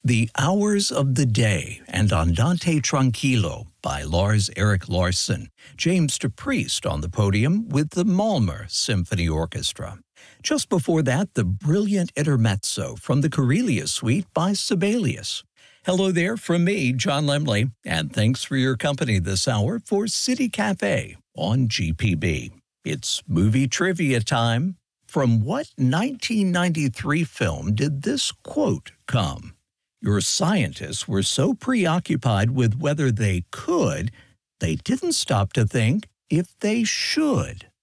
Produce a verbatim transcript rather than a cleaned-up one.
The Hours of the Day and Andante Tranquillo by Lars Erik Larsson. James DePriest on the podium with the Malmö Symphony Orchestra. Just before that, the brilliant intermezzo from the Karelia Suite by Sibelius. Hello there from me, John Lemley, and thanks for your company this hour for City Cafe on G P B. It's movie trivia time. From what nineteen ninety-three film did this quote come? Your scientists were so preoccupied with whether they could, they didn't stop to think if they should.